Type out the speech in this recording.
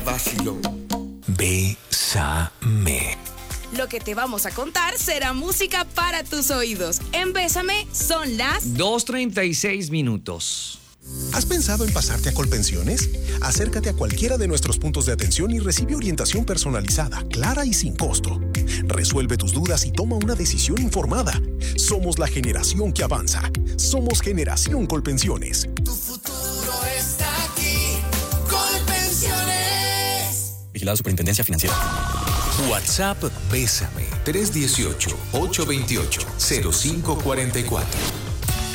Vacilón. Bésame. Lo que te vamos a contar será música para tus oídos. En Bésame son las 2:36. ¿Has pensado en pasarte a Colpensiones? Acércate a cualquiera de nuestros puntos de atención y recibe orientación personalizada, clara y sin costo. Resuelve tus dudas y toma una decisión informada. Somos la generación que avanza. Somos Generación Colpensiones. Tu futuro está aquí. Colpensiones. Vigilado Superintendencia Financiera. WhatsApp Bésame 318-828-0544.